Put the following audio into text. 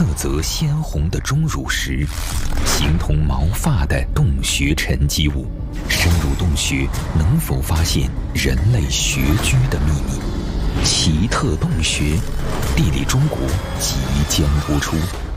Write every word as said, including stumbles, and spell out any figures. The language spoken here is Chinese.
色泽鲜红的钟乳石，形同毛发的洞穴沉积物。深入洞穴，能否发现人类穴居的秘密？奇特洞穴，地理中国即将播出。